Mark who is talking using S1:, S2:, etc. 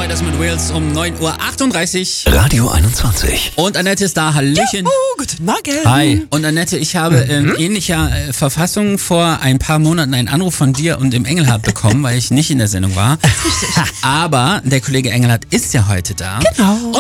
S1: Das mit Wales um 9:38 Uhr.
S2: Radio 21.
S1: Und Annette ist da. Hallöchen.
S3: Guten Morgen.
S1: Hi. Und Annette, ich habe in ähnlicher Verfassung vor ein paar Monaten einen Anruf von dir und dem Engelhardt bekommen, weil ich nicht in der Sendung war. Aber der Kollege Engelhardt ist ja heute da.
S3: Genau.